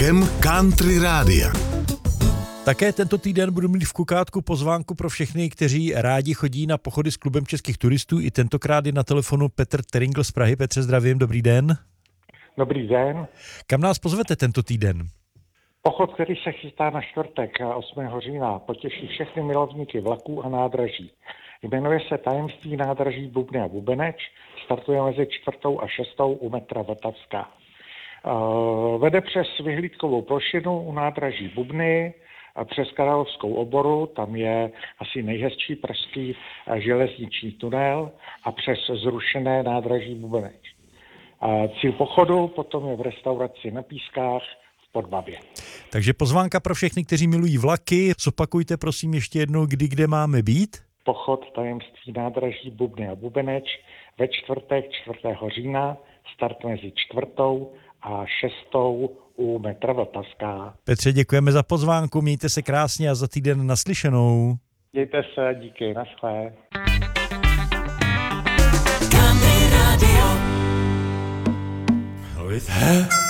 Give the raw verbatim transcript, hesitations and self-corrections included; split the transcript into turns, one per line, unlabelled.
rokem Country Rádia.
Také tento týden budu mít v Kukátku pozvánku pro všechny, kteří rádi chodí na pochody s klubem českých turistů. I tentokrát je na telefonu Petr Teringl z Prahy. Petře, zdravím, dobrý den.
Dobrý den.
Kam nás pozvete tento týden?
Pochod, který se chystá na čtvrtek osmého října, potěší všechny milovníky vlaků a nádraží. Jmenuje se Tajemství nádraží Bubny a Bubeneč, startuje mezi čtvrtou a šestou u metra Vltavská. Uh, vede přes vyhlídkovou plošinu u nádraží Bubny a přes Královskou oboru, tam je asi nejhezčí pražský železniční tunel, a přes zrušené nádraží Bubeneč. Uh, cíl pochodu potom je v restauraci na Pískách v Podbabě.
Takže pozvánka pro všechny, kteří milují vlaky. Zopakujte prosím ještě jednou, kdy kde máme být.
Pochod Tajemství nádraží Bubny a Bubeneč ve čtvrtek čtvrtého října, start mezi čtvrtou a šestou u metra Vltavská.
Petře, děkujeme za pozvánku, mějte se krásně a za týden naslyšenou.
Mějte se, díky, naschle.
Country Radio.
With her.